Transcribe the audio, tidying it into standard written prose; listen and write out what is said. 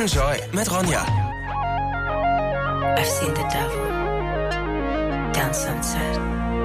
Enjoy met Rania. I've seen the devil down Sunset.